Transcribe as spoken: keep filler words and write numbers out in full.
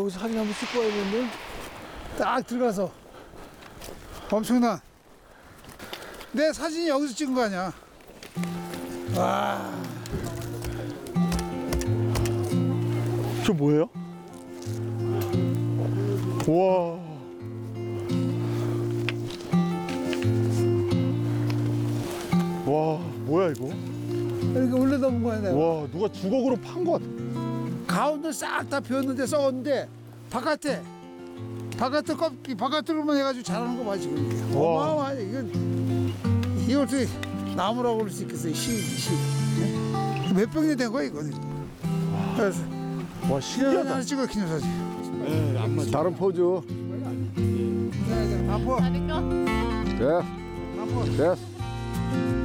여기서 사진 한번 찍고 와야겠는데. 딱 들어가서 엄청난 내 사진이 여기서 찍은 거 아니야. 와, 저 뭐예요? 와. 와, 뭐야 이거? 이렇게 올려놓은 거야 내가. 와, 누가 주걱으로 판 것 같아. 가운데 싹 다 비었는데 썩었는데 바깥에 바깥에 껍기 바깥으로만 해가지고 자라는 거 봐 지금. 이게. 와. 어마어마하네. 이건 이걸 어떻게 나무라고 그럴 수 있겠어요? 씨, 씨. 몇 병이 된 거야 이거는. 그래서 와, 기념 신기하다. 하나 찍어 기념사진. 네, 안 맞아. 다른 포즈. 아파. 다 됐죠? 네, 아파. 됐어.